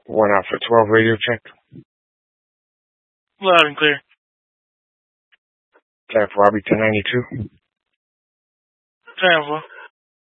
One out for 12 radio check. Loud and clear. Tap Robbie 1092. 10-4.